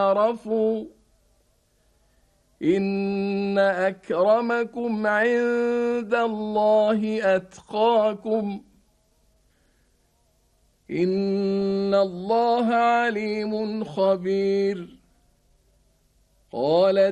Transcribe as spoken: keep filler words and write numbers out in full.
ليتعارفوا إن أكرمكم عند الله أتقاكم إن الله عليم خبير. قال